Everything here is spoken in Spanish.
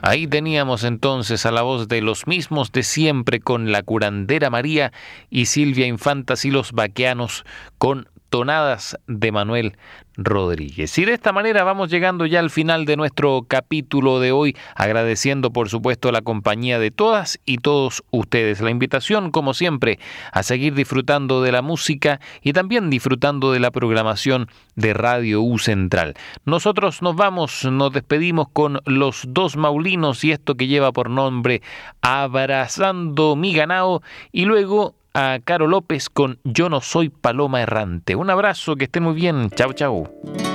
Ahí teníamos entonces a la voz de los mismos de siempre con la curandera María y Silvia Infantas y los vaqueanos con tonadas de Manuel Rodríguez. Y de esta manera vamos llegando ya al final de nuestro capítulo de hoy, agradeciendo por supuesto la compañía de todas y todos ustedes. La invitación, como siempre, a seguir disfrutando de la música y también disfrutando de la programación de Radio U Central. Nosotros nos vamos, nos despedimos con Los Dos Maulinos y esto que lleva por nombre Abrazando mi ganado, y luego a Caro López con Yo no soy paloma errante. Un abrazo, que estén muy bien. Chau, chau.